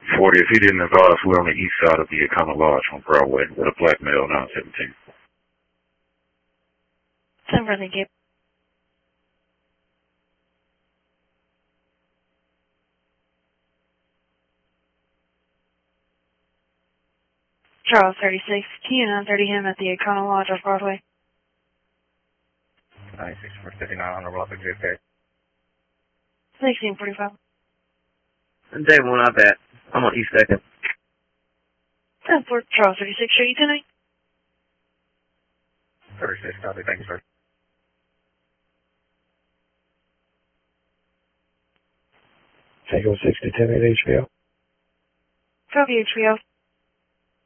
40, if he didn't advise, we're on the east side of the Econo Lodge on Broadway with a black male, 917. Thank you. Charles 36, Q930 him at the Econo Lodge off Broadway. 96 for 59 on the Rock JFK. 1645. Day 1, I bet. I'm on East 2nd. 10-4, Charles 36, show you tonight. 36, copy, thank you, sir. Tango 60, 10 at HBO. Copy HBO.